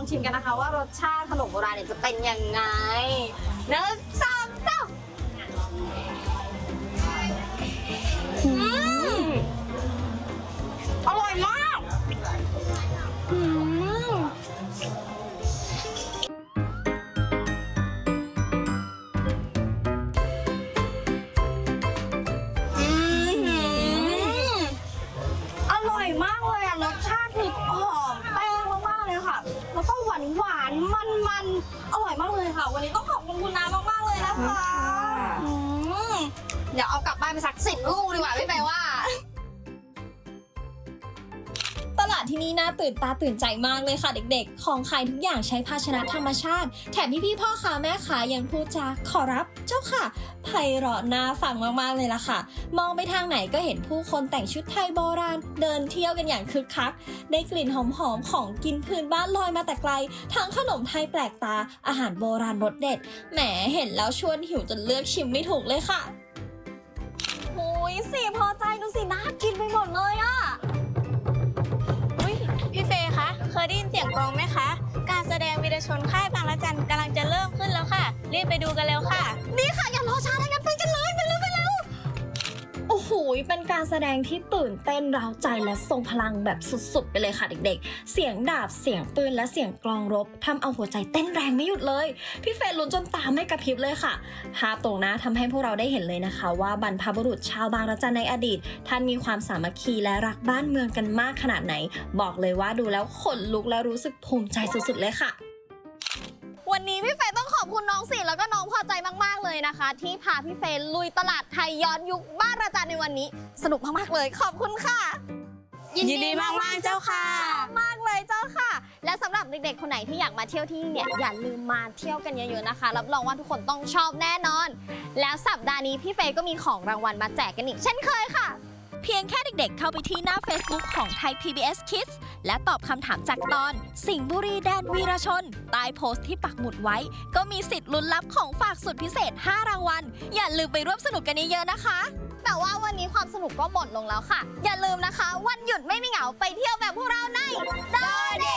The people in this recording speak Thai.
ชิมกันนะคะว่ารสชาติขนมโบราณเนี่ยจะเป็นยังไง1 2 3อร่อยมากอร่อยมากเลยอะรสชาติคือหอมแป้งมากๆเลยค่ะแล้วก็หวานมันอร่อยมากเลยค่ะวันนี้ต้องขอบคุณคุณน้ามากๆเลยนะคะเดี๋ยวเอากลับบ้านไปสัก10 ลูกดีกว่าพี่แปลว่าตลาดที่นี่น่าตื่นตาตื่นใจมากเลยค่ะเด็กๆของขายทุกอย่างใช้ภาชนะธรรมชาติแถมพี่ๆพ่อค้าแม่ค้ายังพูดจาขอรับเจ้าค่ะไพเราะน่าฟังมากๆเลยล่ะค่ะมองไปทางไหนก็เห็นผู้คนแต่งชุดไทยโบราณเดินเที่ยวกันอย่างคึกคักได้กลิ่นหอมๆของกินพื้นบ้านลอยมาแต่ไกลทั้งขนมไทยแปลกตาอาหารโบราณรสเด็ดแหมเห็นแล้วชวนหิวจนเลือกชิมไม่ถูกเลยค่ะโอ้ยสิพอใจดูสิน่ากินไปหมดเลยอะพี่เฟย์คะเคยได้ยินเสียงกลองไหมคะ การแสดงวีรชนค่ายบางระจันกำลังจะเริ่มขึ้นแล้วค่ะ รีบไปดูกันเร็วค่ะนี่ค่ะอย่ารอช้าแล้วงั้นไปกันเลยไปเร็วโอ้โหเป็นการแสดงที่ตื่นเต้นเร้าใจและทรงพลังแบบสุดๆไปเลยค่ะเด็กๆเสียงดาบเสียงปืนและเสียงกลองรบทำเอาหัวใจเต้นแรงไม่หยุดเลยพี่เฟย์ลุ้นจนตาไม่กระพริบเลยค่ะภาพตรงหน้าทำให้พวกเราได้เห็นเลยนะคะว่าบรรพบุรุษชาวบางระจันในอดีตท่านมีความสามัคคีและรักบ้านเมืองกันมากขนาดไหนบอกเลยว่าดูแล้วขนลุกและรู้สึกภูมิใจสุดๆเลยค่ะวันนี้พี่เฟย์ต้องขอบคุณน้องสิแล้วก็น้องพอใจมากๆเลยนะคะที่พาพี่เฟย์ลุยตลาดไทยย้อนยุคบ้านระจันในวันนี้สนุกมากๆเลยขอบคุณค่ะยินดีมากๆเจ้าค่ะมากเลยเจ้าค่ะและสำหรับเด็กๆคนไหนที่อยากมาเที่ยวที่นี่เนี่ยอย่าลืมมาเที่ยวกันเยอะๆนะคะรับรองว่าทุกคนต้องชอบแน่นอนแล้วสัปดาห์นี้พี่เฟย์ก็มีของรางวัลมาแจกกันอีกเช่นเคยค่ะเพียงแค่เด็กๆเข้าไปที่หน้า Facebook ของไทย PBS Kids และตอบคำถามจากตอนสิงห์บุรีแดนวีรชนใต้โพสต์ที่ปักหมุดไว้ก็มีสิทธิ์ลุ้นรับของฝากสุดพิเศษ5 รางวัลอย่าลืมไปร่วมสนุกกันเยอะๆนะคะแต่ว่าวันนี้ความสนุกก็หมดลงแล้วค่ะอย่าลืมนะคะวันหยุดไม่มีเหงาไปเที่ยวแบบพวกเราใน The